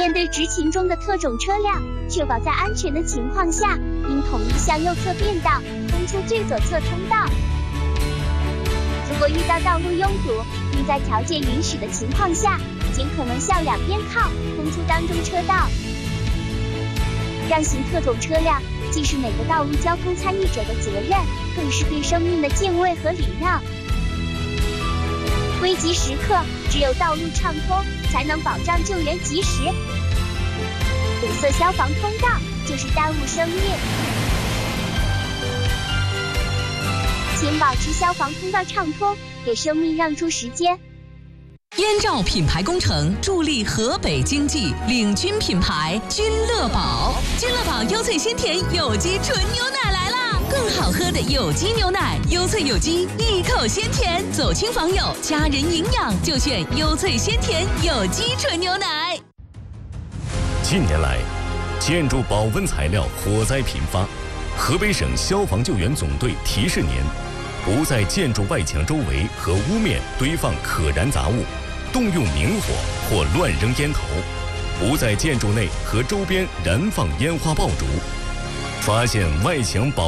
面对执勤中的特种车辆，确保在安全的情况下，应统一向右侧变道，通出最左侧通道。如果遇到道路拥堵，应在条件允许的情况下，尽可能向两边靠，通出当中车道。让行特种车辆既是每个道路交通参与者的责任，更是对生命的敬畏和礼让。危急时刻，只有道路畅通，才能保障救援及时。堵塞消防通道，就是耽误生命。请保持消防通道畅通，给生命让出时间。 燕赵品牌工程助力河北经济，领军品牌君乐宝。君乐宝优萃鲜甜有机纯牛奶来啦！更好喝的有机牛奶，优萃有机，一口鲜甜。走亲访友，家人营养就选优萃鲜甜有机纯牛奶。 近年来，建筑保温材料火灾频发，河北省消防救援总队提示您：不在建筑外墙周围和屋面堆放可燃杂物，动用明火或乱扔烟头，不在建筑内和周边燃放烟花爆竹。发现外墙保